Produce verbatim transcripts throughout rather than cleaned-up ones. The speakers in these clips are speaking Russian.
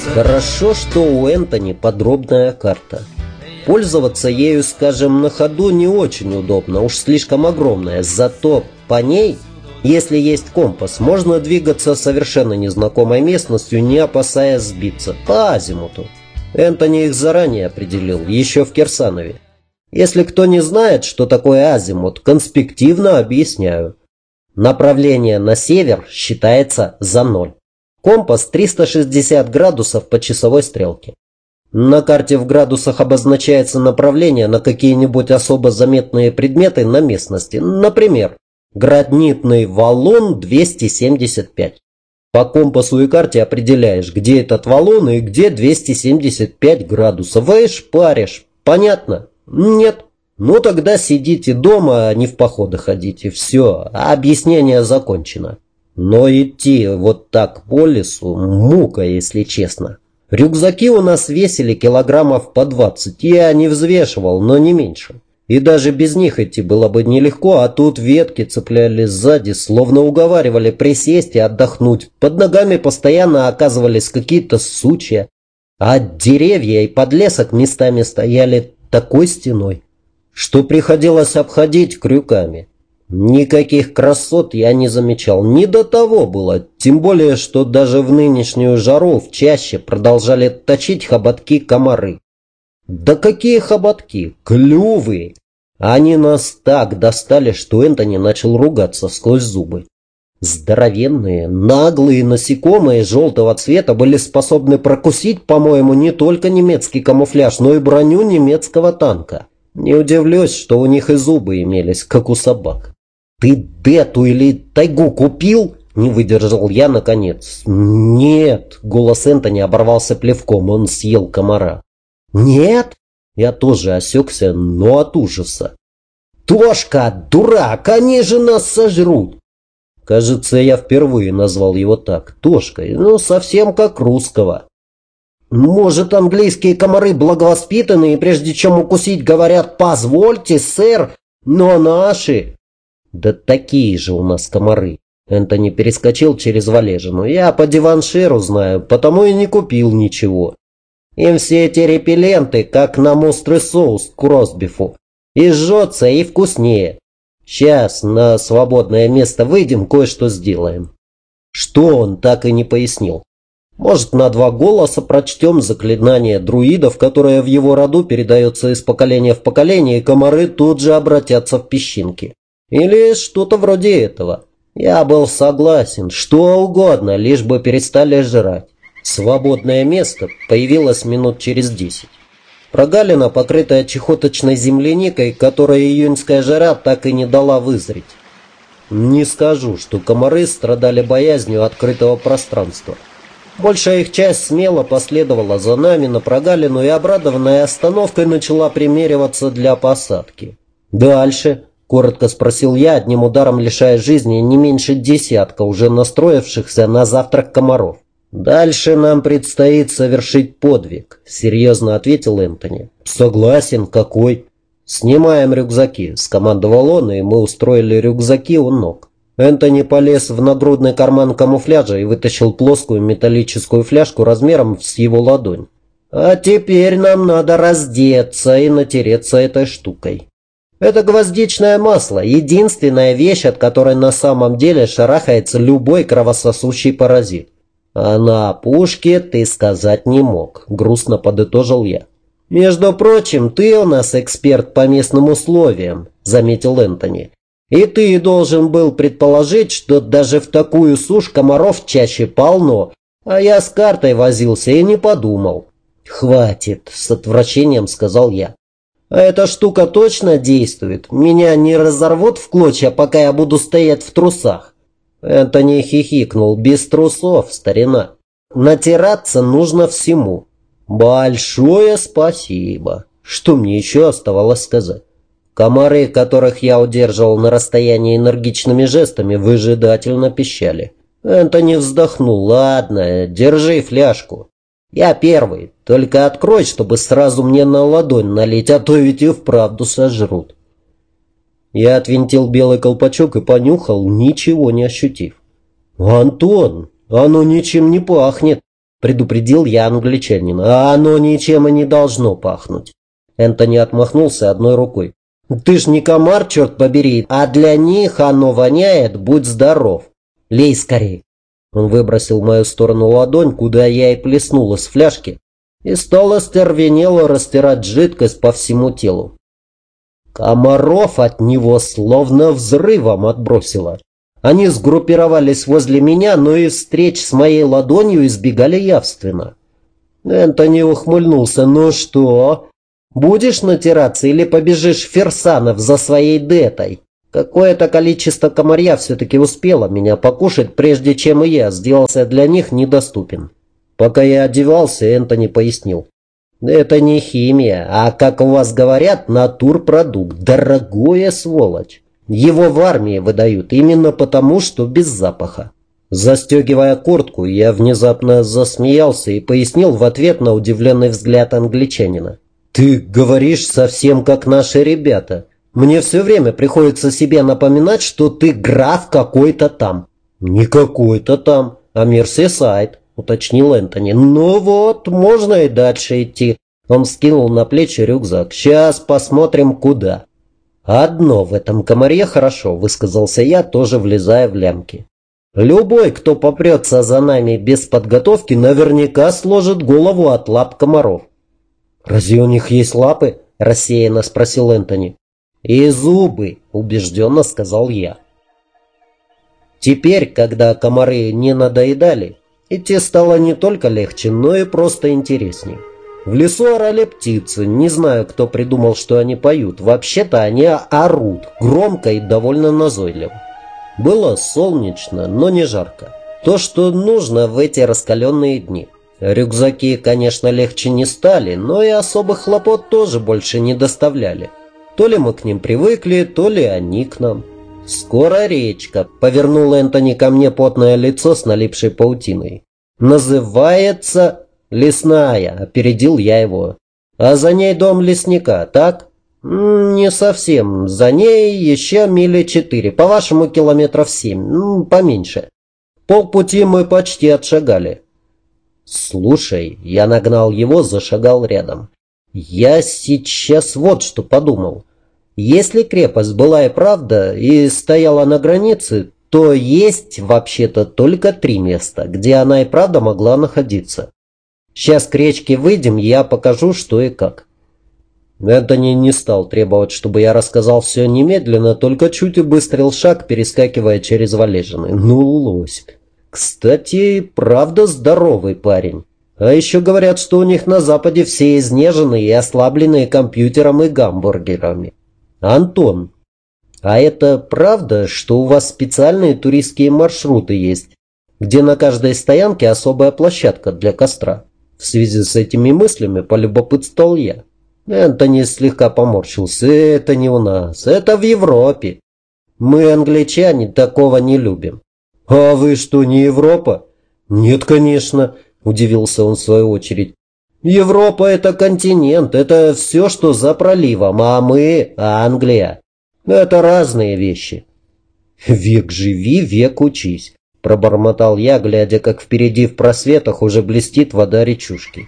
Хорошо, что у Энтони подробная карта. Пользоваться ею, скажем, на ходу не очень удобно, уж слишком огромная. Зато по ней, если есть компас, можно двигаться совершенно незнакомой местностью, не опасаясь сбиться, по азимуту. Энтони их заранее определил, еще в Кирсанове. Если кто не знает, что такое азимут, конспективно объясняю. Направление на север считается за ноль. Компас триста шестьдесят градусов по часовой стрелке. На карте в градусах обозначается направление на какие-нибудь особо заметные предметы на местности. Например, гранитный валун двести семьдесят пять. По компасу и карте определяешь, где этот валун и где двести семьдесят пять градусов. И шпаришь. Понятно? Нет. Ну тогда сидите дома, а не в походы ходите. Все, объяснение закончено. Но идти вот так по лесу мука, если честно. Рюкзаки у нас весили килограммов по двадцать. Я не взвешивал, но не меньше. И даже без них идти было бы нелегко, а тут ветки цеплялись сзади, словно уговаривали присесть и отдохнуть. Под ногами постоянно оказывались какие-то сучья, а деревья и подлесок местами стояли такой стеной, что приходилось обходить крюками. Никаких красот я не замечал, не до того было, тем более, что даже в нынешнюю жару в чаще продолжали точить хоботки комары. Да какие хоботки? Клювы! Они нас так достали, что Энтони начал ругаться сквозь зубы. Здоровенные, наглые насекомые желтого цвета были способны прокусить, по-моему, не только немецкий камуфляж, но и броню немецкого танка. Не удивлюсь, что у них и зубы имелись, как у собак. «Ты бету или тайгу купил?» – не выдержал я наконец. «Нет», – голос Энтони оборвался плевком, он съел комара. «Нет?» – я тоже осекся, но от ужаса. «Тошка, дурак, они же нас сожрут!» Кажется, я впервые назвал его так, Тошкой, ну совсем как русского. «Может, английские комары благовоспитанные, и прежде чем укусить, говорят «позвольте, сэр», но наши...» «Да такие же у нас комары». Энтони перескочил через Валежину. «Я по диванширу знаю, потому и не купил ничего. Им все эти репелленты, как нам острый соус к ростбифу. И жжется, и вкуснее. Сейчас на свободное место выйдем, кое-что сделаем». Что он так и не пояснил. Может, на два голоса прочтем заклинание друидов, которое в его роду передается из поколения в поколение, и комары тут же обратятся в песчинки. Или что-то вроде этого. Я был согласен, что угодно, лишь бы перестали жрать. Свободное место появилось минут через десять. Прогалина, покрытая чехоточной земляникой, которой июньская жара так и не дала вызреть. Не скажу, что комары страдали боязнью открытого пространства. Большая их часть смело последовала за нами на прогалину и, обрадованная остановкой, начала примериваться для посадки. «Дальше?» – коротко спросил я, одним ударом лишая жизни не меньше десятка уже настроившихся на завтрак комаров. «Дальше нам предстоит совершить подвиг», – серьезно ответил Энтони. «Согласен, какой?» «Снимаем рюкзаки», – скомандовал он, и мы устроили рюкзаки у ног. Энтони полез в нагрудный карман камуфляжа и вытащил плоскую металлическую фляжку размером с его ладонь. «А теперь нам надо раздеться и натереться этой штукой. Это гвоздичное масло, единственная вещь, от которой на самом деле шарахается любой кровососущий паразит. А на опушке ты сказать не мог», — грустно подытожил я. «Между прочим, ты у нас эксперт по местным условиям», — заметил Энтони. «И ты должен был предположить, что даже в такую сушь комаров чаще полно, а я с картой возился и не подумал». «Хватит», — с отвращением сказал я. «А эта штука точно действует? Меня не разорвут в клочья, пока я буду стоять в трусах?» Энтони хихикнул. «Без трусов, старина. Натираться нужно всему». «Большое спасибо». Что мне еще оставалось сказать? Комары, которых я удерживал на расстоянии энергичными жестами, выжидательно пищали. Энтони вздохнул. «Ладно, держи фляжку. Я первый. Только открой, чтобы сразу мне на ладонь налить, а то ведь и вправду сожрут». Я отвинтил белый колпачок и понюхал, ничего не ощутив. «Антон, оно ничем не пахнет», — предупредил я англичанина. «А оно ничем и не должно пахнуть». Энтони отмахнулся одной рукой. «Ты ж не комар, черт побери, а для них оно воняет, будь здоров. Лей скорей». Он выбросил в мою сторону ладонь, куда я и плеснул из фляжки, и стал остервенело растирать жидкость по всему телу. Комаров от него словно взрывом отбросило. Они сгруппировались возле меня, но и встреч с моей ладонью избегали явственно. Энтони ухмыльнулся. «Ну что, будешь натираться или побежишь Ферсанов за своей детой?» Какое-то количество комарья все-таки успело меня покушать, прежде чем и я сделался для них недоступен. Пока я одевался, Энтони пояснил. «Это не химия, а, как у вас говорят, натурпродукт. Дорогое сволочь. Его в армии выдают именно потому, что без запаха». Застегивая куртку, я внезапно засмеялся и пояснил в ответ на удивленный взгляд англичанина. «Ты говоришь совсем как наши ребята. Мне все время приходится себе напоминать, что ты граф какой-то там». «Не какой-то там, а Мерсисайд», — уточнил Энтони. «Ну вот, можно и дальше идти». Он скинул на плечи рюкзак. «Сейчас посмотрим, куда». «Одно в этом комаре хорошо», — высказался я, тоже влезая в лямки. «Любой, кто попрется за нами без подготовки, наверняка сложит голову от лап комаров». «Разве у них есть лапы?» — рассеянно спросил Энтони. «И зубы», — убежденно сказал я. Теперь, когда комары не надоедали, идти стало не только легче, но и просто интереснее. В лесу орали птицы, не знаю, кто придумал, что они поют. Вообще-то они орут, громко и довольно назойливо. Было солнечно, но не жарко. То, что нужно в эти раскаленные дни. Рюкзаки, конечно, легче не стали, но и особых хлопот тоже больше не доставляли. То ли мы к ним привыкли, то ли они к нам. «Скоро речка», — повернул Энтони ко мне потное лицо с налипшей паутиной. «Называется Лесная», — опередил я его. «А за ней дом лесника, так?» «Не совсем. За ней еще мили четыре, по-вашему километров семь, ну, поменьше. Полпути мы почти отшагали». «Слушай», — я нагнал его, зашагал рядом. «Я сейчас вот что подумал. Если крепость была и правда, и стояла на границе, то есть вообще-то только три места, где она и правда могла находиться. Сейчас к речке выйдем, я покажу, что и как». Энтони не стал требовать, чтобы я рассказал все немедленно, только чуть убыстрил шаг, перескакивая через валежины. Ну, лось. Кстати, правда здоровый парень. А еще говорят, что у них на Западе все изнеженные и ослабленные компьютером и гамбургерами. «Антон, а это правда, что у вас специальные туристские маршруты есть, где на каждой стоянке особая площадка для костра?» В связи с этими мыслями полюбопытствовал я. Энтони слегка поморщился. «Это не у нас, это в Европе. Мы, англичане, такого не любим». «А вы что, не Европа?» «Нет, конечно», — удивился он в свою очередь. «Европа — это континент, это все, что за проливом, а мы — Англия. Это разные вещи». «Век живи, век учись», — пробормотал я, глядя, как впереди в просветах уже блестит вода речушки.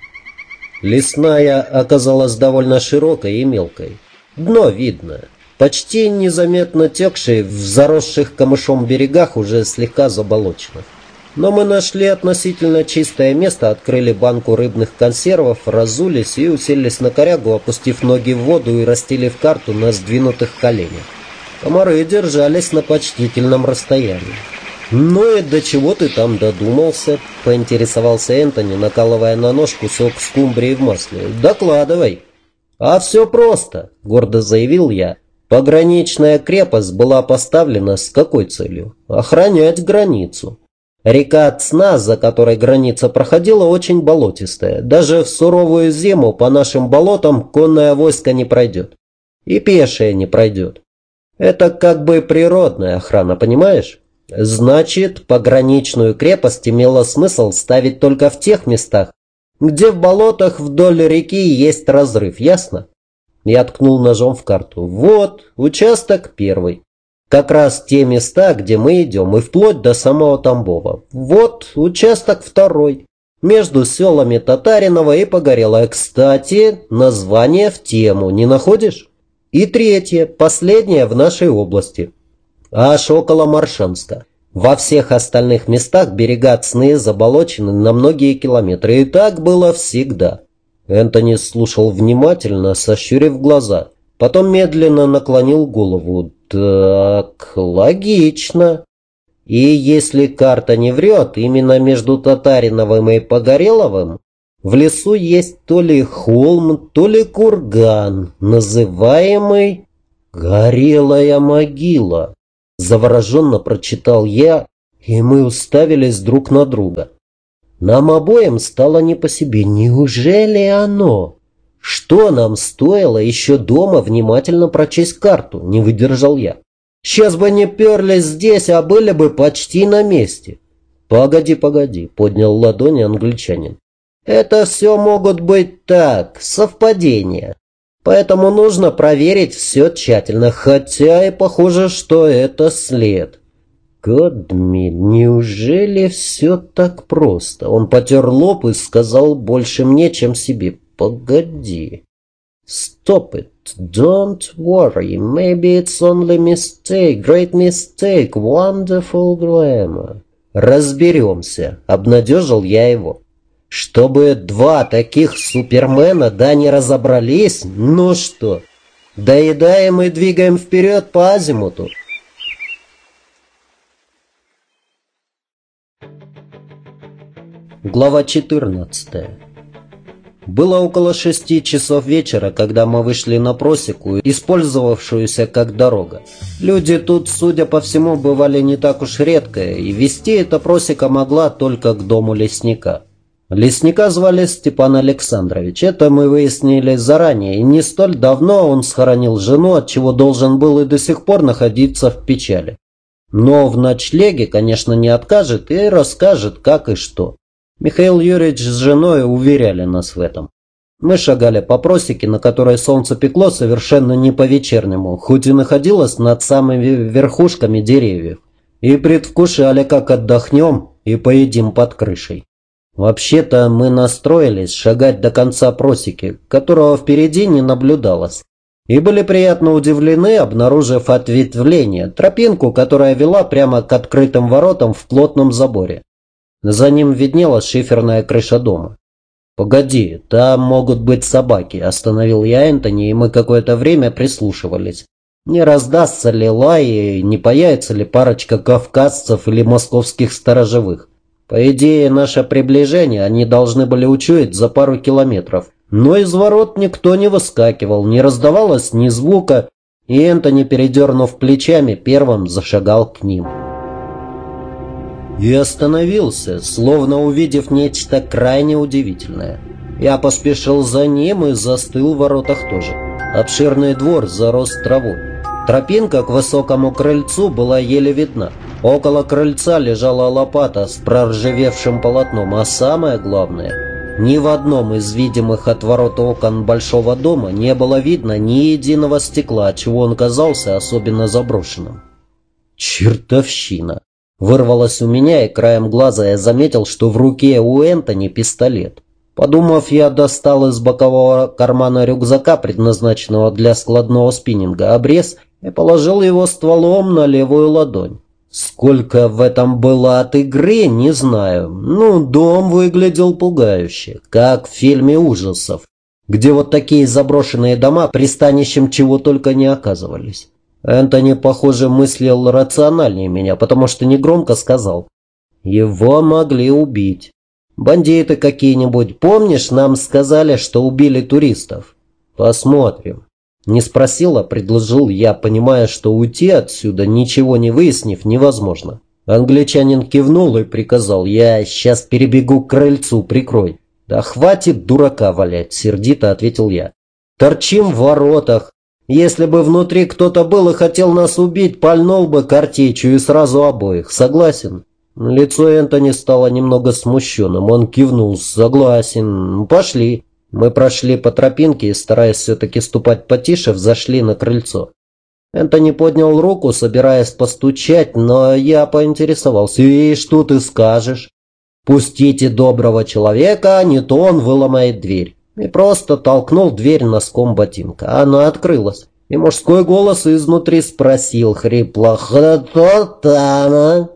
Лесная оказалась довольно широкой и мелкой. Дно видно. Почти незаметно текшие в заросших камышом берегах уже слегка заболоченных. Но мы нашли относительно чистое место, открыли банку рыбных консервов, разулись и уселись на корягу, опустив ноги в воду и расстелив карту на сдвинутых коленях. Комары держались на почтительном расстоянии. «Ну и до чего ты там додумался?» — поинтересовался Энтони, накалывая на нож кусок скумбрии в масле. «Докладывай». «А все просто», — гордо заявил я. «Пограничная крепость была поставлена с какой целью? Охранять границу. Река Цна, за которой граница проходила, очень болотистая. Даже в суровую зиму по нашим болотам конное войско не пройдет. И пешее не пройдет. Это как бы природная охрана, понимаешь? Значит, пограничную крепость имело смысл ставить только в тех местах, где в болотах вдоль реки есть разрыв, ясно?» Я ткнул ножом в карту. «Вот, участок первый. Как раз те места, где мы идем, и вплоть до самого Тамбова. Вот, участок второй. между селами Татаринова и Погорелое. Кстати, название в тему, не находишь? И третье, последнее в нашей области. Аж около Моршанска. Во всех остальных местах берега Цны заболочены на многие километры. И так было всегда. Энтони слушал внимательно, сощурив глаза. Потом медленно наклонил голову. Так, логично. И если карта не врет, именно между Татариновым и Погореловым в лесу есть то ли холм, то ли курган, называемый «Горелая могила». Завороженно прочитал я, и мы уставились друг на друга. Нам обоим стало не по себе. Неужели оно? Что нам стоило еще дома внимательно прочесть карту? Не выдержал я. Сейчас бы не перлись здесь, а были бы почти на месте. Погоди, погоди, поднял ладони англичанин. Это все могут быть так, совпадения. Поэтому нужно проверить все тщательно, хотя и похоже, что это след. Кодми, неужели все так просто? Он потер лоб и сказал больше мне, чем себе. Погоди. Stop it. Don't worry. Maybe it's only mistake. Great mistake. Wonderful grammar. Разберемся. Обнадежил я его. Чтобы два таких супермена да не разобрались, ну что, доедаем и двигаем вперед по азимуту. Глава четырнадцатая. Было около шести часов вечера, когда мы вышли на просеку, использовавшуюся как дорога. Люди тут, судя по всему, бывали не так уж редко, и вести эта просека могла только к дому лесника. Лесника звали Степан Александрович. Это мы выяснили заранее, и не столь давно он схоронил жену, отчего должен был и до сих пор находиться в печали. Но в ночлеге, конечно, не откажет и расскажет, как и что. Михаил Юрьевич с женой уверяли нас в этом. Мы шагали по просеке, на которой солнце пекло совершенно не по-вечернему, хоть и находилось над самыми верхушками деревьев, и предвкушали, как отдохнем и поедим под крышей. Вообще-то мы настроились шагать до конца просеки, которого впереди не наблюдалось, и были приятно удивлены, обнаружив ответвление, тропинку, которая вела прямо к открытым воротам в плотном заборе. За ним виднелась шиферная крыша дома. «Погоди, там могут быть собаки», – остановил я Энтони, и мы какое-то время прислушивались. Не раздастся ли лай, и не появится ли парочка кавказцев или московских сторожевых. По идее, наше приближение они должны были учуять за пару километров. Но из ворот никто не выскакивал, не раздавалось ни звука, и Энтони, передернув плечами, первым зашагал к ним. И остановился, словно увидев нечто крайне удивительное. Я поспешил за ним и застыл в воротах тоже. Обширный двор зарос травой. Тропинка к высокому крыльцу была еле видна. Около крыльца лежала лопата с проржавевшим полотном, а самое главное, ни в одном из видимых от ворот окон большого дома не было видно ни единого стекла, отчего он казался особенно заброшенным. «Чертовщина!» Вырвалось у меня, и краем глаза я заметил, что в руке у Энтони пистолет. Подумав, я достал из бокового кармана рюкзака, предназначенного для складного спиннинга, обрез и положил его стволом на левую ладонь. Сколько в этом было от игры, не знаю. Ну, дом выглядел пугающе, как в фильме ужасов, где вот такие заброшенные дома пристанищем чего только не оказывались. Энтони, похоже, мыслил рациональнее меня, потому что негромко сказал: «Его могли убить. Бандиты какие-нибудь. Помнишь, нам сказали, что убили туристов? Посмотрим». Не спросил, а предложил я, понимая, что уйти отсюда, ничего не выяснив, невозможно. Англичанин кивнул и приказал: «Я сейчас перебегу к крыльцу, прикрой». «Да хватит дурака валять», — сердито ответил я. «Торчим в воротах. Если бы внутри кто-то был и хотел нас убить, пальнул бы картечью и сразу обоих. Согласен?» Лицо Энтони стало немного смущенным. Он кивнул: «Согласен. Пошли». Мы прошли по тропинке и, стараясь все-таки ступать потише, взошли на крыльцо. Энтони поднял руку, собираясь постучать, но я поинтересовался: «И что ты скажешь?» «Пустите доброго человека, а не то он выломает дверь». И просто толкнул дверь носком ботинка. Она открылась. И мужской голос изнутри спросил хрипло: «Кто там?»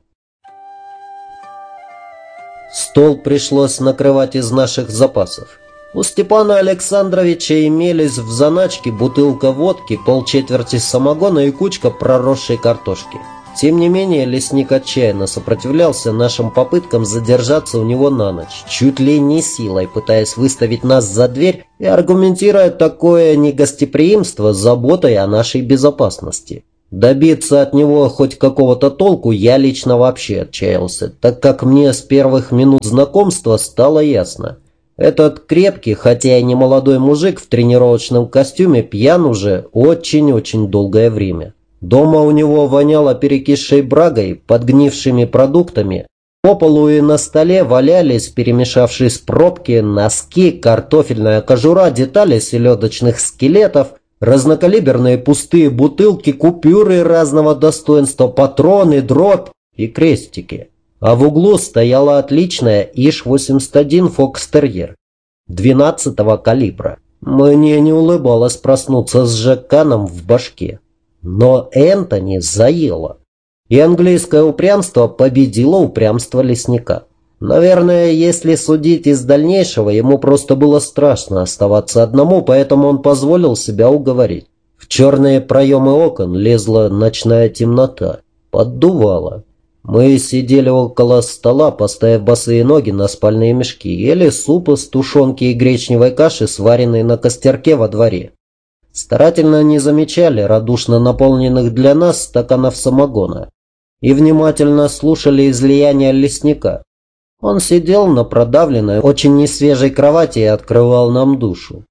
Стол пришлось накрывать из наших запасов. У Степана Александровича имелись в заначке бутылка водки, полчетверти самогона и кучка проросшей картошки. Тем не менее, лесник отчаянно сопротивлялся нашим попыткам задержаться у него на ночь, чуть ли не силой пытаясь выставить нас за дверь и аргументируя такое негостеприимство заботой о нашей безопасности. Добиться от него хоть какого-то толку я лично вообще отчаялся, так как мне с первых минут знакомства стало ясно. Этот крепкий, хотя и не молодой мужик в тренировочном костюме пьян уже очень-очень долгое время. Дома у него воняло перекисшей брагой, подгнившими продуктами. По полу и на столе валялись, перемешавшись пробки, носки, картофельная кожура, детали селедочных скелетов, разнокалиберные пустые бутылки, купюры разного достоинства, патроны, дробь и крестики. А в углу стояла отличная ИШ восемьдесят один Фокстерьер двенадцатого калибра. Мне не улыбалось проснуться с жаканом в башке. Но Энтони заело. И английское упрямство победило упрямство лесника. Наверное, если судить из дальнейшего, ему просто было страшно оставаться одному, поэтому он позволил себя уговорить. В черные проемы окон лезла ночная темнота. Поддувало. Мы сидели около стола, поставив босые ноги на спальные мешки, ели суп из тушенки и гречневой каши, сваренной на костерке во дворе. Старательно не замечали радушно наполненных для нас стаканов самогона и внимательно слушали излияния лесника. Он сидел на продавленной, очень несвежей кровати и открывал нам душу.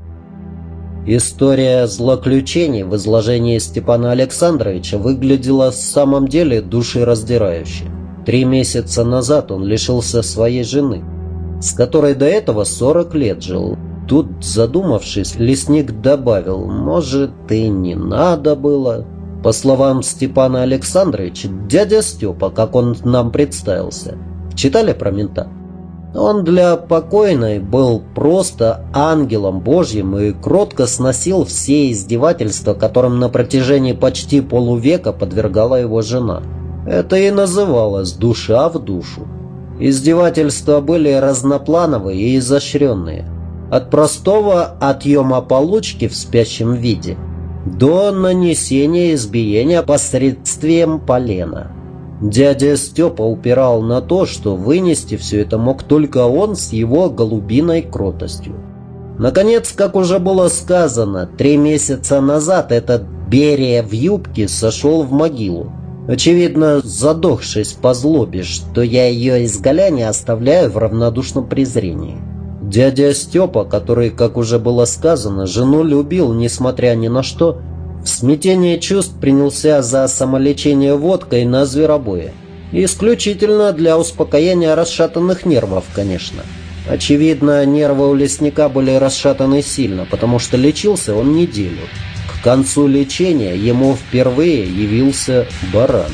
История злоключений в изложении Степана Александровича выглядела в самом деле душераздирающе. Три месяца назад он лишился своей жены, с которой до этого сорок лет жил. Тут, задумавшись, лесник добавил: «Может, и не надо было». По словам Степана Александровича, дядя Степа, как он нам представился, читали про мента? Он для покойной был просто ангелом Божьим и кротко сносил все издевательства, которым на протяжении почти полувека подвергала его жена. Это и называлось «душа в душу». Издевательства были разноплановые и изощренные. От простого отъема получки в спящем виде до нанесения избиения посредством полена. Дядя Степа упирал на то, что вынести все это мог только он с его голубиной кротостью. Наконец, как уже было сказано, три месяца назад этот Берия в юбке сошел в могилу, очевидно задохшись по злобе, что я ее изгаля не оставляю в равнодушном презрении. Дядя Степа, который, как уже было сказано, жену любил, несмотря ни на что, в смятении чувств принялся за самолечение водкой на зверобое. Исключительно для успокоения расшатанных нервов, конечно. Очевидно, нервы у лесника были расшатаны сильно, потому что лечился он неделю. К концу лечения ему впервые явился баран.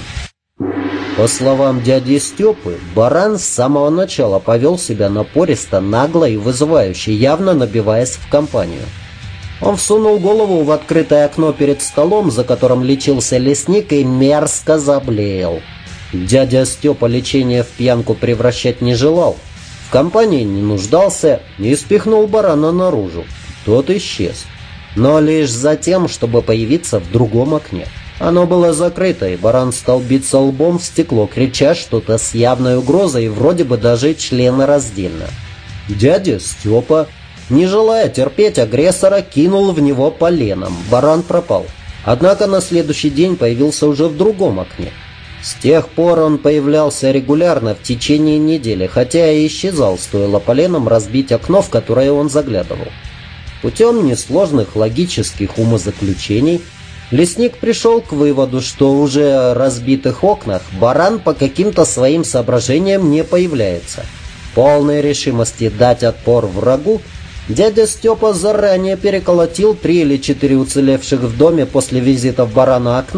По словам дяди Степы, баран с самого начала повел себя напористо, нагло и вызывающе, явно набиваясь в компанию. Он всунул голову в открытое окно перед столом, за которым лечился лесник, и мерзко заблеял. Дядя Степа лечение в пьянку превращать не желал, в компании не нуждался и спихнул барана наружу. Тот исчез, но лишь за тем, чтобы появиться в другом окне. Оно было закрыто, и баран стал биться лбом в стекло, крича что-то с явной угрозой и вроде бы даже членораздельно. Дядя Степа, не желая терпеть агрессора, кинул в него поленом. Баран пропал. Однако на следующий день появился уже в другом окне. С тех пор он появлялся регулярно в течение недели, хотя и исчезал, стоило поленом разбить окно, в которое он заглядывал. Путем несложных логических умозаключений лесник пришел к выводу, что в уже разбитых окнах баран по каким-то своим соображениям не появляется. Полной решимости дать отпор врагу, дядя Степа заранее переколотил три или четыре уцелевших в доме после визитов барана окна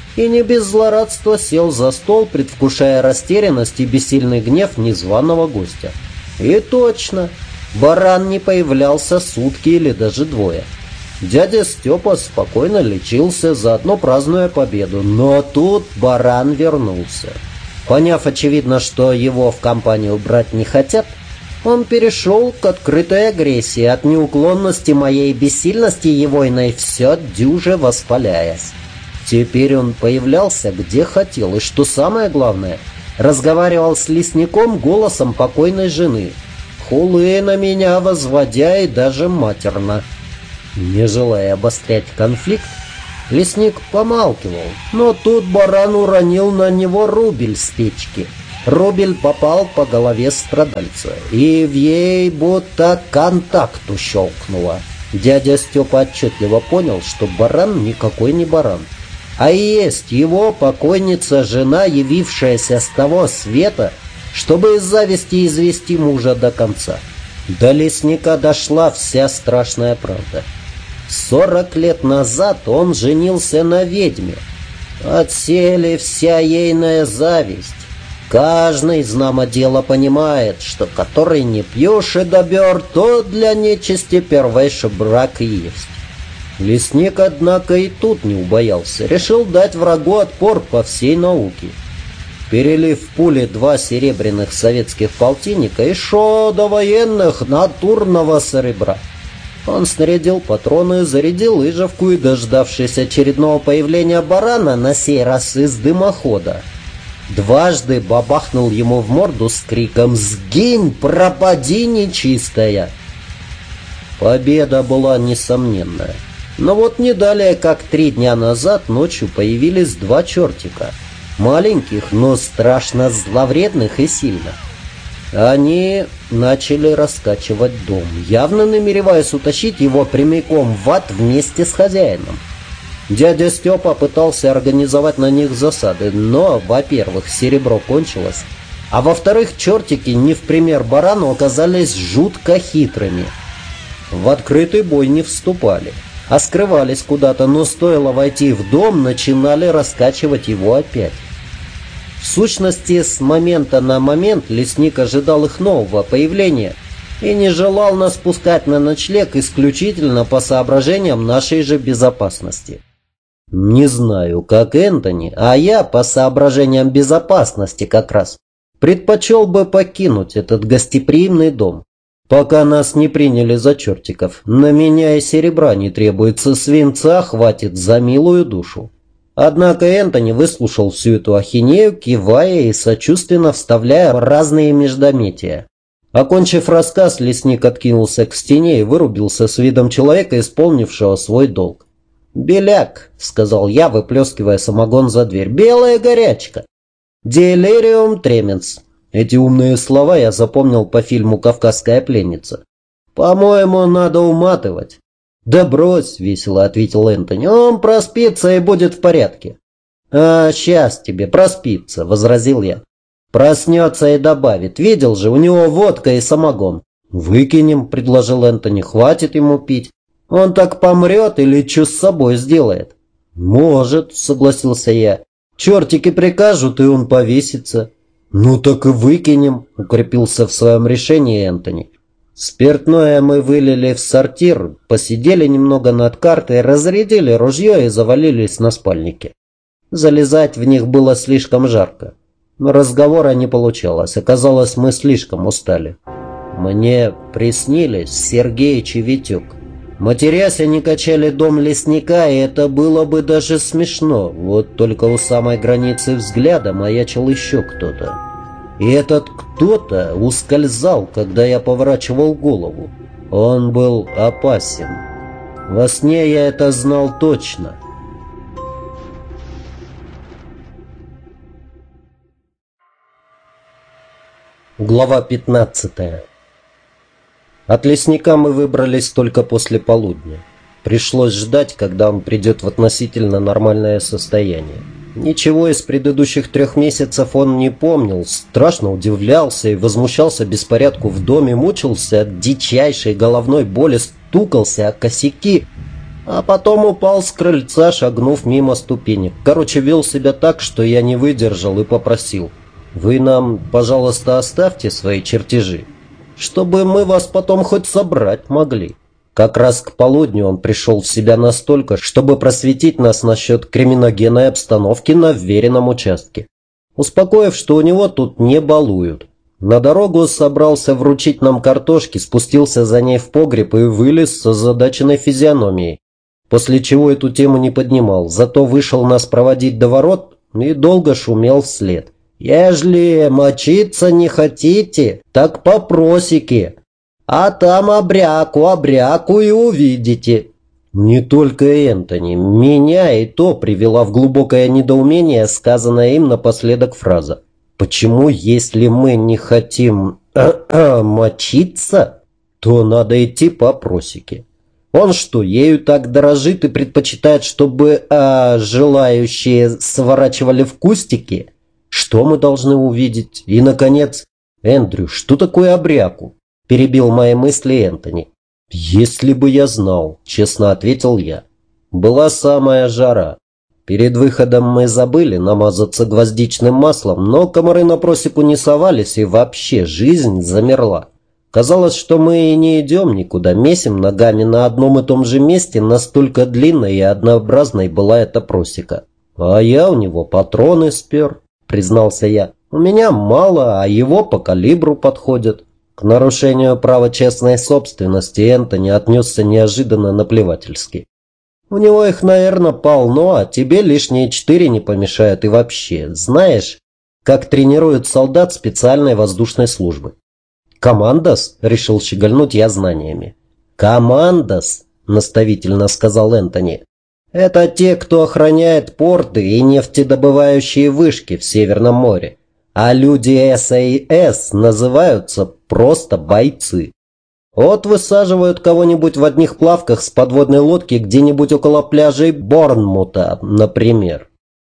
и не без злорадства сел за стол, предвкушая растерянность и бессильный гнев незваного гостя. И точно, баран не появлялся сутки или даже двое. Дядя Степа спокойно лечился, заодно празднуя победу, но тут баран вернулся. Поняв, очевидно, что его в компанию брать не хотят, он перешел к открытой агрессии, от неуклонности моей бессильности егойной все дюже воспаляясь. Теперь он появлялся где хотел, и, что самое главное, разговаривал с лесником голосом покойной жены, хулы на меня возводя и даже матерно. Не желая обострять конфликт, лесник помалкивал, но тут баран уронил на него рубль с печки. Рубль попал по голове страдальца, и в ей будто контакту щелкнуло. Дядя Степа отчетливо понял, что баран никакой не баран, а и есть его покойница-жена, явившаяся с того света, чтобы из зависти извести мужа до конца. До лесника дошла вся страшная правда. Сорок лет назад он женился на ведьме. Отсели вся ейная зависть. Каждый знамо дело понимает, что который не пьешь и добер, то для нечисти первейший брак и есть. Лесник, однако, и тут не убоялся. Решил дать врагу отпор по всей науке. Перелив в пули два серебряных советских полтинника и шо до военных натурного серебра. Он снарядил патроны, зарядил лыжевку и, дождавшись очередного появления барана, на сей раз из дымохода, дважды бабахнул ему в морду с криком «Сгинь, пропади, нечистая!». Победа была несомненная. Но вот не далее, как три дня назад ночью появились два чертика. Маленьких, но страшно зловредных и сильных. Они начали раскачивать дом, явно намереваясь утащить его прямиком в ад вместе с хозяином. Дядя Степа пытался организовать на них засады, но, во-первых, серебро кончилось, а во-вторых, чертики, не в пример барану, оказались жутко хитрыми. В открытый бой не вступали, а скрывались куда-то, но стоило войти в дом, начинали раскачивать его опять. В сущности, с момента на момент лесник ожидал их нового появления и не желал нас пускать на ночлег исключительно по соображениям нашей же безопасности. Не знаю, как Энтони, а я по соображениям безопасности как раз предпочел бы покинуть этот гостеприимный дом, пока нас не приняли за чертиков. На меня и серебра не требуется, свинца хватит за милую душу. Однако Энтони выслушал всю эту ахинею, кивая и сочувственно вставляя разные междометия. Окончив рассказ, лесник откинулся к стене и вырубился с видом человека, исполнившего свой долг. «Беляк», — сказал я, выплескивая самогон за дверь, — «белая горячка. Делириум тременс». Эти умные слова я запомнил по фильму «Кавказская пленница». «По-моему, надо уматывать». «Да брось», — весело ответил Энтони, — «он проспится и будет в порядке». «А, сейчас тебе проспится», — возразил я. «Проснется и добавит. Видел же, у него водка и самогон». «Выкинем», — предложил Энтони, — «хватит ему пить. Он так помрет или что с собой сделает?» «Может», — согласился я. «Чертики прикажут, и он повесится». «Ну так и выкинем», — укрепился в своем решении Энтони. Спиртное мы вылили в сортир, посидели немного над картой, разрядили ружье и завалились на спальники. Залезать в них было слишком жарко, но разговора не получалось, оказалось, мы слишком устали. Мне приснились Сергеич и Витек. Матерясь, они качали дом лесника, и это было бы даже смешно, вот только у самой границы взгляда маячил еще кто-то. И этот кто-то ускользал, когда я поворачивал голову. Он был опасен. Во сне я это знал точно. Глава пятнадцатая. От лесника мы выбрались только после полудня. Пришлось ждать, когда он придет в относительно нормальное состояние. Ничего из предыдущих трех месяцев он не помнил, страшно удивлялся и возмущался беспорядку в доме, мучился от дичайшей головной боли, стукался о косяки. А потом упал с крыльца, шагнув мимо ступенек. Короче, вел себя так, что я не выдержал и попросил: «Вы нам, пожалуйста, оставьте свои чертежи, чтобы мы вас потом хоть собрать могли». Как раз к полудню он пришел в себя настолько, чтобы просветить нас насчет криминогенной обстановки на вверенном участке, успокоив, что у него тут не балуют. На дорогу собрался вручить нам картошки, спустился за ней в погреб и вылез с озадаченной физиономией, после чего эту тему не поднимал, зато вышел нас проводить до ворот и долго шумел вслед. «Ежели мочиться не хотите, так по просеке, а там обряку, обряку и увидите». Не только Энтони, меня и то привела в глубокое недоумение сказанная им напоследок фраза. Почему, если мы не хотим мочиться, то надо идти по просеке? Он что, ею так дорожит и предпочитает, чтобы а, желающие сворачивали в кустики? Что мы должны увидеть? И, наконец, Эндрю, что такое обряку? Перебил мои мысли Энтони. «Если бы я знал», — честно ответил я. Была самая жара. Перед выходом мы забыли намазаться гвоздичным маслом, но комары на просеку не совались, и вообще жизнь замерла. Казалось, что мы и не идем никуда, месим ногами на одном и том же месте, настолько длинной и однообразной была эта просека. «А я у него патроны спер», — признался я. «У меня мало, а его по калибру подходят». К нарушению права частной собственности Энтони отнесся неожиданно наплевательски. «У него их, наверное, полно, а тебе лишние четыре не помешают и вообще. Знаешь, как тренируют солдат специальной воздушной службы?» «Командос?» — решил щегольнуть я знаниями. «Командос», — наставительно сказал Энтони. «Это те, кто охраняет порты и нефтедобывающие вышки в Северном море. А люди эс а эс называются просто бойцы. Вот высаживают кого-нибудь в одних плавках с подводной лодки где-нибудь около пляжей Борнмута, например.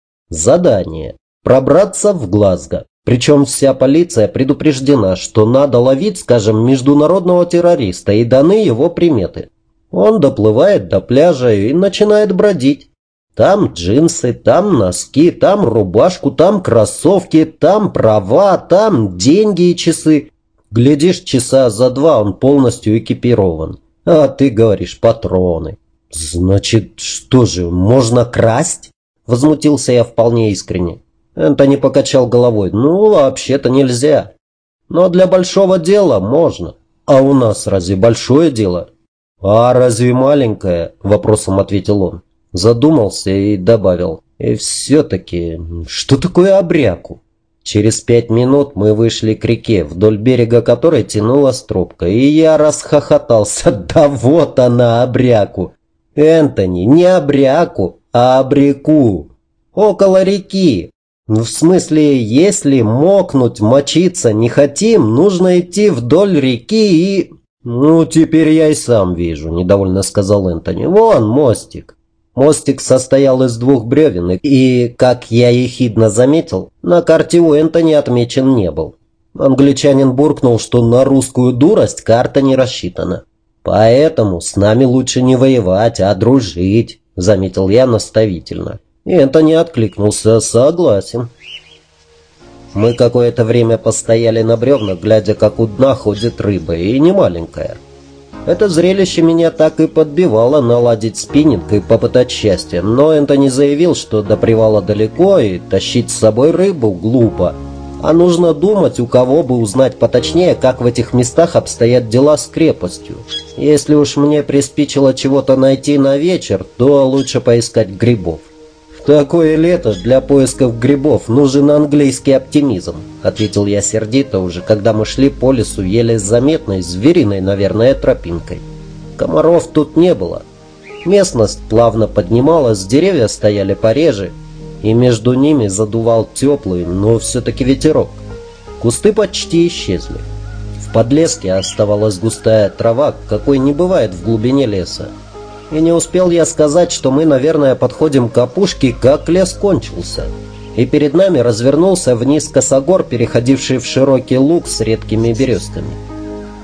Задание – пробраться в Глазго. Причем вся полиция предупреждена, что надо ловить, скажем, международного террориста, и даны его приметы. Он доплывает до пляжа и начинает бродить. Там джинсы, там носки, там рубашку, там кроссовки, там права, там деньги и часы. Глядишь, часа за два он полностью экипирован. А ты говоришь, патроны. Значит, что же, можно красть? Возмутился я вполне искренне. Энтони покачал головой. Ну, вообще-то нельзя. Но для большого дела можно. А у нас разве большое дело? А разве маленькое? Вопросом ответил он. Задумался и добавил: и все-таки, что такое обряку? Через пять минут мы вышли к реке, вдоль берега которой тянулась тропка, и я расхохотался. Да вот она, обряку! Энтони, не обряку, а обреку. Около реки. В смысле, если мокнуть, мочиться не хотим, нужно идти вдоль реки и... Ну, теперь я и сам вижу, недовольно сказал Энтони. Вон мостик. Мостик состоял из двух бревен, и, как я ехидно заметил, на карте у Энтони отмечен не был. Англичанин буркнул, что на русскую дурость карта не рассчитана. «Поэтому с нами лучше не воевать, а дружить», — заметил я наставительно. И Энтони откликнулся: «Согласен». Мы какое-то время постояли на бревнах, глядя, как у дна ходит рыба, и не маленькая. Это зрелище меня так и подбивало наладить спиннинг и попытать счастье, но Энтони заявил, что до привала далеко и тащить с собой рыбу глупо, а нужно думать, у кого бы узнать поточнее, как в этих местах обстоят дела с крепостью. Если уж мне приспичило чего-то найти на вечер, то лучше поискать грибов. «В такое лето для поисков грибов нужен английский оптимизм», — ответил я сердито уже, когда мы шли по лесу еле заметной, звериной, наверное, тропинкой. Комаров тут не было. Местность плавно поднималась, деревья стояли пореже, и между ними задувал теплый, но все-таки ветерок. Кусты почти исчезли. В подлеске оставалась густая трава, какой не бывает в глубине леса. И не успел я сказать, что мы, наверное, подходим к опушке, как лес кончился. И перед нами развернулся вниз косогор, переходивший в широкий луг с редкими березками.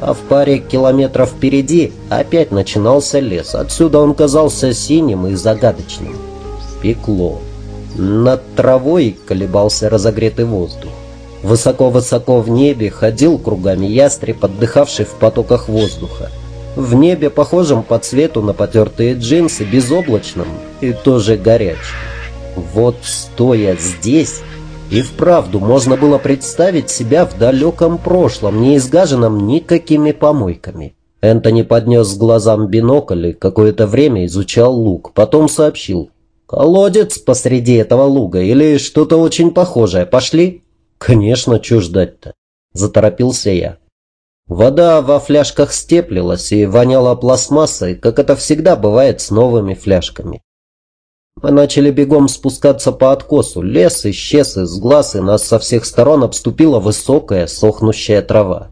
А в паре километров впереди опять начинался лес. Отсюда он казался синим и загадочным. Пекло. Над травой колебался разогретый воздух. Высоко-высоко в небе ходил кругами ястреб, отдыхавший в потоках воздуха. В небе, похожем по цвету на потертые джинсы, безоблачном и тоже горячем. Вот стоя здесь, и вправду можно было представить себя в далеком прошлом, не изгаженном никакими помойками. Энтони поднес к глазам бинокль и какое-то время изучал луг, потом сообщил: «Колодец посреди этого луга или что-то очень похожее. Пошли?» «Конечно, чё ждать-то?» – заторопился я. Вода во фляжках степлилась и воняла пластмассой, как это всегда бывает с новыми фляжками. Мы начали бегом спускаться по откосу. Лес исчез из глаз, и нас со всех сторон обступила высокая, сохнущая трава.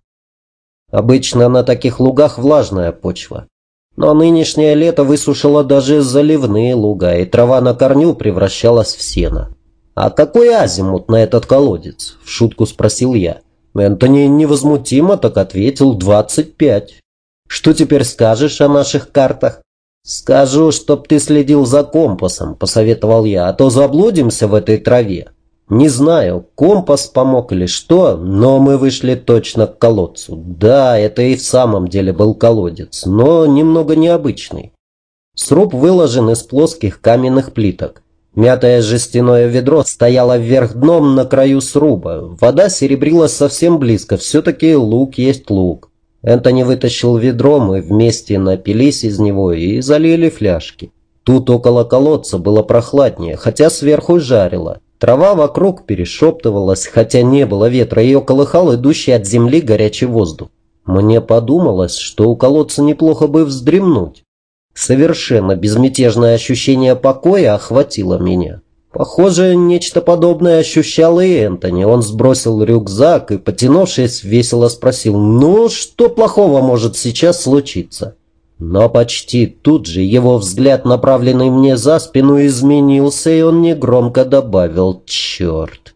Обычно на таких лугах влажная почва. Но нынешнее лето высушило даже заливные луга, и трава на корню превращалась в сено. «А какой азимут на этот колодец?» – в шутку спросил я. Энтони невозмутимо так ответил: двадцать пять. «Что теперь скажешь о наших картах?» «Скажу, чтоб ты следил за компасом», – посоветовал я, – «а то заблудимся в этой траве». Не знаю, компас помог или что, но мы вышли точно к колодцу. Да, это и в самом деле был колодец, но немного необычный. Сруб выложен из плоских каменных плиток. Мятое жестяное ведро стояло вверх дном на краю сруба. Вода серебрилась совсем близко, все-таки луг есть луг. Энтони вытащил ведро, мы вместе напились из него и залили фляжки. Тут около колодца было прохладнее, хотя сверху жарило. Трава вокруг перешептывалась, хотя не было ветра, ее колыхал идущий от земли горячий воздух. Мне подумалось, что у колодца неплохо бы вздремнуть. Совершенно безмятежное ощущение покоя охватило меня. Похоже, нечто подобное ощущал и Энтони. Он сбросил рюкзак и, потянувшись, весело спросил: «Ну, что плохого может сейчас случиться?» Но почти тут же его взгляд, направленный мне за спину, изменился, и он негромко добавил: «Черт!»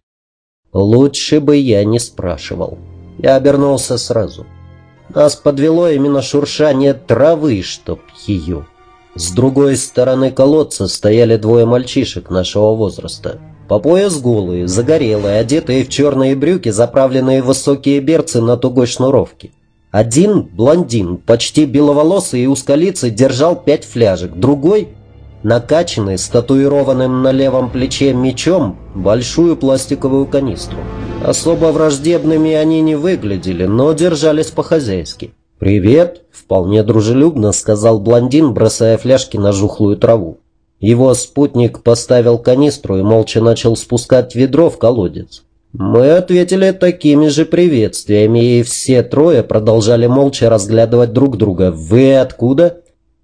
Лучше бы я не спрашивал. Я обернулся сразу. Нас подвело именно шуршание травы, чтоб ее. С другой стороны колодца стояли двое мальчишек нашего возраста. По пояс голые, загорелые, одетые в черные брюки, заправленные в высокие берцы на тугой шнуровке. Один, блондин, почти беловолосый и узколицый, держал пять фляжек. Другой, накачанный, с татуированным на левом плече мечом, большую пластиковую канистру. Особо враждебными они не выглядели, но держались по-хозяйски. «Привет!» – вполне дружелюбно сказал блондин, бросая фляжки на жухлую траву. Его спутник поставил канистру и молча начал спускать ведро в колодец. Мы ответили такими же приветствиями, и все трое продолжали молча разглядывать друг друга. «Вы откуда?»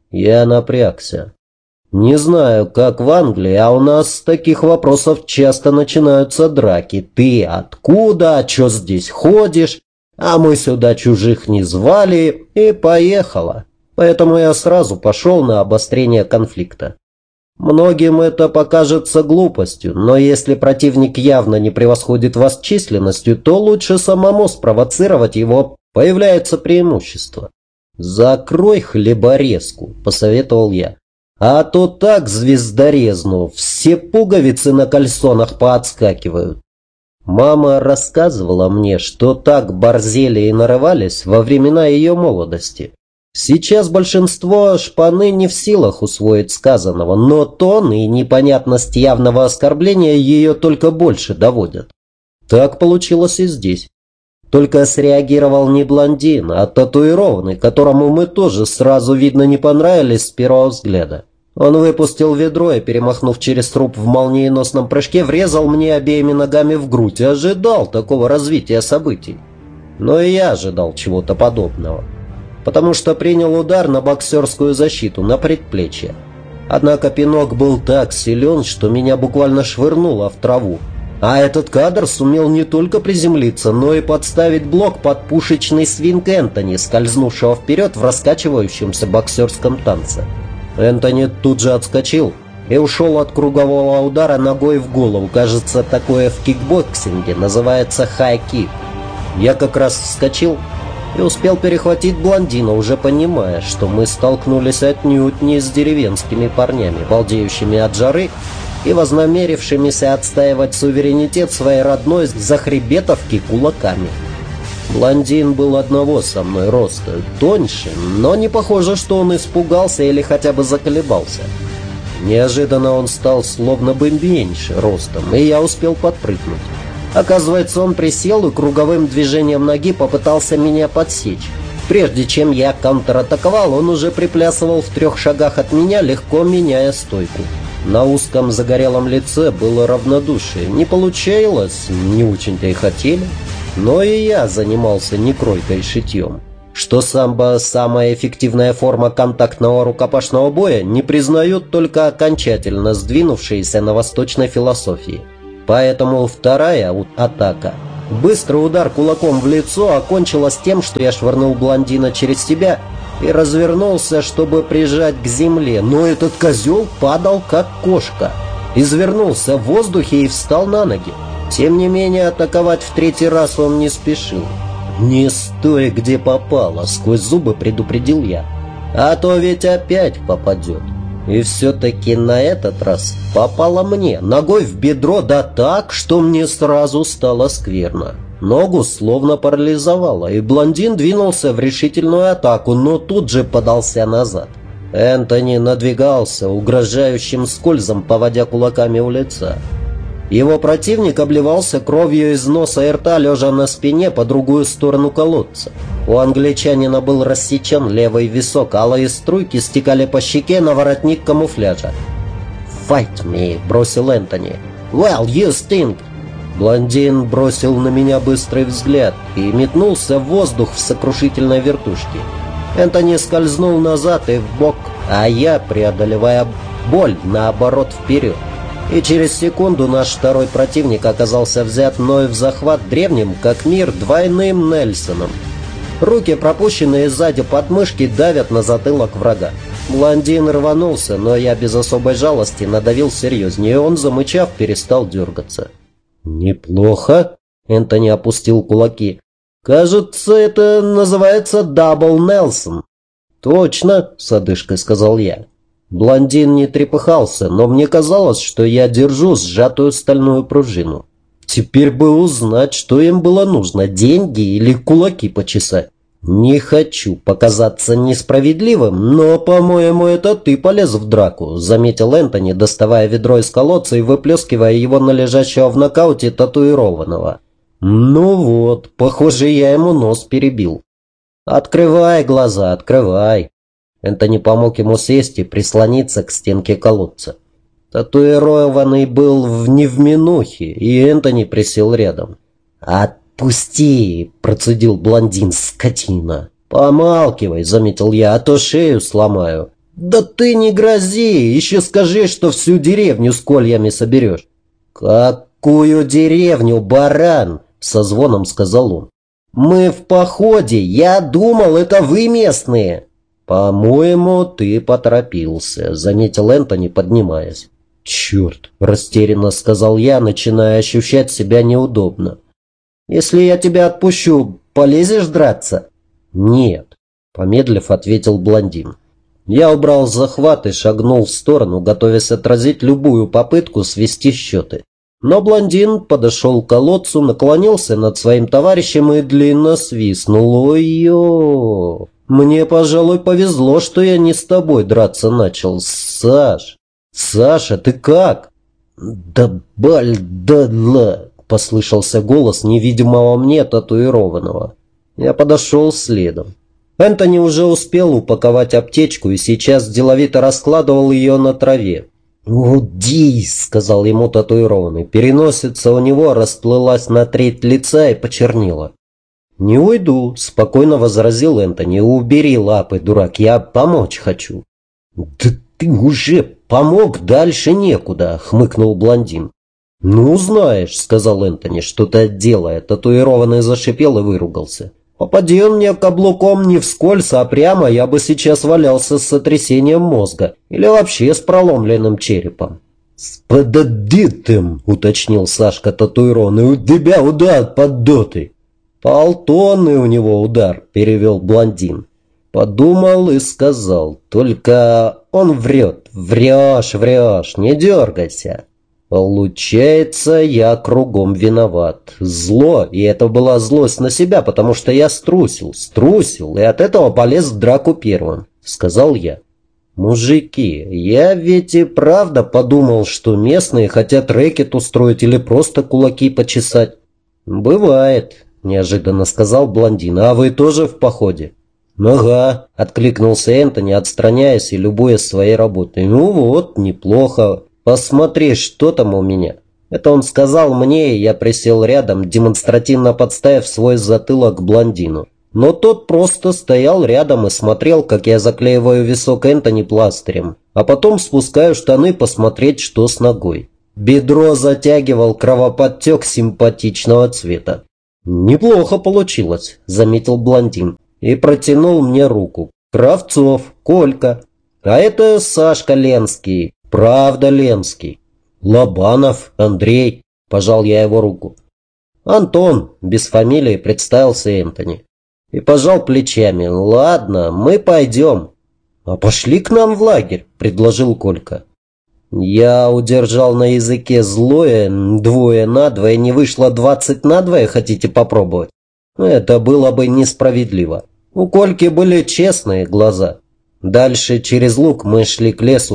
Я напрягся. «Не знаю, как в Англии, а у нас с таких вопросов часто начинаются драки. Ты откуда? А чё здесь ходишь? А мы сюда чужих не звали». И поехала. Поэтому я сразу пошел на обострение конфликта. Многим это покажется глупостью, но если противник явно не превосходит вас численностью, то лучше самому спровоцировать его, появляется преимущество. «Закрой хлеборезку», — посоветовал я. «А то так звездорезну, все пуговицы на кальсонах поотскакивают». Мама рассказывала мне, что так борзели и нарывались во времена ее молодости. Сейчас большинство шпаны не в силах усвоить сказанного, но тон и непонятность явного оскорбления ее только больше доводят. Так получилось и здесь. Только среагировал не блондин, а татуированный, которому мы тоже сразу, видно, не понравились с первого взгляда. Он выпустил ведро и, перемахнув через труп в молниеносном прыжке, врезал мне обеими ногами в грудь и ожидал такого развития событий. Но и я ожидал чего-то подобного, потому что принял удар на боксерскую защиту, на предплечье. Однако пинок был так силен, что меня буквально швырнуло в траву. А этот кадр сумел не только приземлиться, но и подставить блок под пушечный свинг Энтони, скользнувшего вперед в раскачивающемся боксерском танце. Энтони тут же отскочил и ушел от кругового удара ногой в голову. Кажется, такое в кикбоксинге называется хай-кик. Я как раз вскочил и успел перехватить блондина, уже понимая, что мы столкнулись отнюдь не с деревенскими парнями, балдеющими от жары и вознамерившимися отстаивать суверенитет своей родной захребетовки кулаками. Блондин был одного со мной роста, тоньше, но не похоже, что он испугался или хотя бы заколебался. Неожиданно он стал словно бы меньше ростом, и я успел подпрыгнуть. Оказывается, он присел и круговым движением ноги попытался меня подсечь. Прежде чем я контратаковал, он уже приплясывал в трех шагах от меня, легко меняя стойку. На узком загорелом лице было равнодушие. Не получалось, не очень-то и хотели. Но и я занимался не кройкой и шитьем. Что самбо – самая эффективная форма контактного рукопашного боя, не признают только окончательно сдвинувшиеся на восточной философии. Поэтому вторая атака, быстрый удар кулаком в лицо, окончилась тем, что я швырнул блондина через себя и развернулся, чтобы прижать к земле. Но этот козел падал как кошка, извернулся в воздухе и встал на ноги. Тем не менее, атаковать в третий раз он не спешил. «Не стой, где попало», — сквозь зубы предупредил я. «А то ведь опять попадет». И все-таки на этот раз попало мне, ногой в бедро, да так, что мне сразу стало скверно. Ногу словно парализовало, и блондин двинулся в решительную атаку, но тут же подался назад. Энтони надвигался, угрожающим скользом, поводя кулаками у лица. Его противник обливался кровью из носа и рта, лежа на спине по другую сторону колодца. У англичанина был рассечен левый висок, алые струйки стекали по щеке на воротник камуфляжа. «Fight me!» – бросил Энтони. «Well, you stink!» Блондин бросил на меня быстрый взгляд и метнулся в воздух в сокрушительной вертушке. Энтони скользнул назад и вбок, а я, преодолевая боль, наоборот вперед. И через секунду наш второй противник оказался взят мною в захват древним, как мир, двойным Нельсоном. Руки, пропущенные сзади подмышки, давят на затылок врага. Блондин рванулся, но я без особой жалости надавил серьезнее, и он, замычав, перестал дергаться. «Неплохо», — Энтони опустил кулаки. «Кажется, это называется Дабл Нельсон». «Точно», — с одышкой сказал я. Блондин не трепыхался, но мне казалось, что я держу сжатую стальную пружину. Теперь бы узнать, что им было нужно, деньги или кулаки почесать. Не хочу показаться несправедливым, но, по-моему, это ты полез в драку, заметил Энтони, доставая ведро из колодца и выплескивая его на лежащего в нокауте татуированного. Ну вот, похоже, я ему нос перебил. Открывай глаза, открывай. Энтони помог ему сесть и прислониться к стенке колодца. Татуированный был в невминухе, и Энтони присел рядом. «Отпусти!» – процедил блондин, скотина. «Помалкивай!» – заметил я, – «а то шею сломаю». «Да ты не грози! Еще скажи, что всю деревню с кольями соберешь». «Какую деревню, баран?» – со звоном сказал он. «Мы в походе! Я думал, это вы местные!» «По-моему, ты поторопился», — заметил Энтони, поднимаясь. «Черт», — растерянно сказал я, начиная ощущать себя неудобно. «Если я тебя отпущу, полезешь драться?» «Нет», — помедлив ответил блондин. Я убрал захват и шагнул в сторону, готовясь отразить любую попытку свести счеты. Но блондин подошел к колодцу, наклонился над своим товарищем и длинно свистнул. «Ой-ё! Мне, пожалуй, повезло, что я не с тобой драться начал. Саш! Саша, ты как?» «Да баль, да ла!» — послышался голос невидимого мне татуированного. Я подошел следом. Энтони уже успел упаковать аптечку и сейчас деловито раскладывал ее на траве. «Уйди!» — сказал ему татуированный. Переносица у него расплылась на треть лица и почернела. «Не уйду», — спокойно возразил Энтони. «Убери лапы, дурак, я помочь хочу». «Да ты уже помог, дальше некуда», — хмыкнул блондин. «Ну, знаешь», — сказал Энтони, что-то делая. Татуированный зашипел и выругался. «Попади он мне каблуком не вскользь, а прямо, я бы сейчас валялся с сотрясением мозга или вообще с проломленным черепом». «С пододитым», — уточнил Сашка татуированный, — «у тебя удар поддотый». «Полтонны у него удар», — перевел блондин. Подумал и сказал: «Только он врет. Врешь, врешь, не дергайся». Получается, я кругом виноват. Зло, и это была злость на себя, потому что я струсил, струсил, и от этого полез в драку первым, сказал я. Мужики, я ведь и правда подумал, что местные хотят рэкет устроить или просто кулаки почесать. Бывает, неожиданно сказал блондин. А вы тоже в походе? Ага, откликнулся Энтони, отстраняясь и любуясь своей работой. Ну вот, неплохо. «Посмотри, что там у меня». Это он сказал мне, и я присел рядом, демонстративно подставив свой затылок к блондину. Но тот просто стоял рядом и смотрел, как я заклеиваю висок Энтони пластырем, а потом спускаю штаны посмотреть, что с ногой. Бедро затягивал кровоподтек симпатичного цвета. «Неплохо получилось», — заметил блондин и протянул мне руку. «Кравцов, Колька. А это Сашка Ленский». «Правда, Ленский». «Лобанов, Андрей», – пожал я его руку. «Антон», – без фамилии представился Энтони. И пожал плечами. «Ладно, мы пойдем». «А пошли к нам в лагерь», – предложил Колька. Я удержал на языке злое, двое на двое, не вышло двадцать на двое, хотите попробовать? Это было бы несправедливо. У Кольки были честные глаза. Дальше через луг мы шли к лесу,